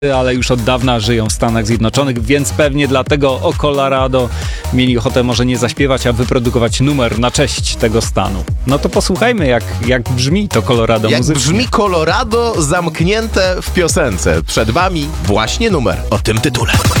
ale już od dawna żyją w Stanach Zjednoczonych, więc pewnie dlatego o Colorado mieli ochotę może nie zaśpiewać, a wyprodukować numer na cześć tego stanu. No to posłuchajmy, jak brzmi to Colorado Jak muzycznie. brzmi Colorado zamknięte w piosence. Przed wami właśnie numer o tym tytule.